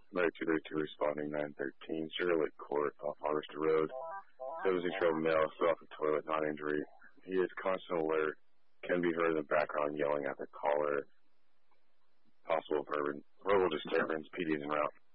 Murray 232 responding 913, Sugar Lake Court off Harvester Road. 17-year-old male fell off the toilet, non-injury. He is constant alert, can be heard in the background yelling at the caller. Possible verbal disturbance, PD is en route.